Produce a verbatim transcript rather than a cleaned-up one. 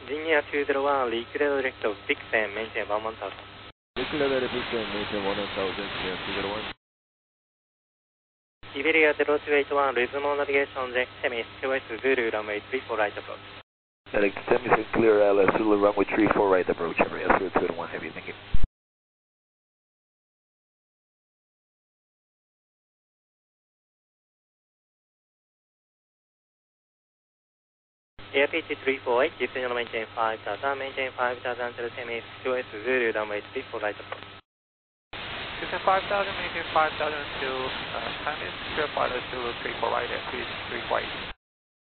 Virginia two zero one, liquid direct of Vixen, maintain one one thousand. Liquid direct Vixen, maintain one one thousand, two zero one. Iberia zero two eight one, resume navigation, Jack Semis, Q S Zulu, runway three four right approach. Alex Semis and clear L S Zulu, runway three four right approach, every S zero two eight one heavy, thank you. Air P T three four eight, descend maintain five thousand, maintain five thousand to the Semis, Q S Zulu, runway three four right approach. Descend five thousand, maintain five thousand to uh, Semis, clear pilot Zulu three four right, and please three four eight.